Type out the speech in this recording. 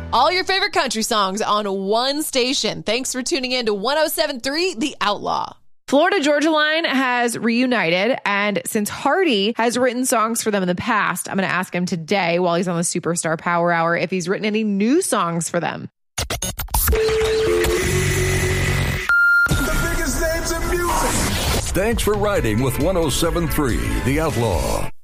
All your favorite country songs on one station. Thanks for tuning in to 107.3 The Outlaw. Florida Georgia Line has reunited, and since Hardy has written songs for them in the past, I'm going to ask him today while he's on the Superstar Power Hour if he's written any new songs for them. The biggest names in music. Thanks for riding with 107.3 The Outlaw.